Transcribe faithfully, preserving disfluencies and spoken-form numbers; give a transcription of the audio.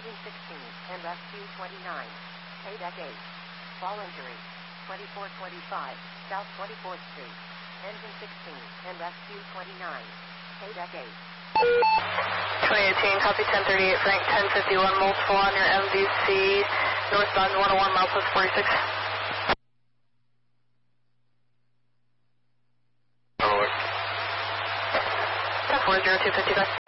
Engine sixteen and rescue twenty-nine. K deck eight. Fall injury. twenty-four twenty-five, South twenty-fourth Street. Engine sixteen and rescue twenty-nine. K deck eight. twenty eighteen, copy ten thirty-eight, Frank ten fifty-one, multiple on your M V C, northbound one oh one, miles plus forty-six. four zero two five five.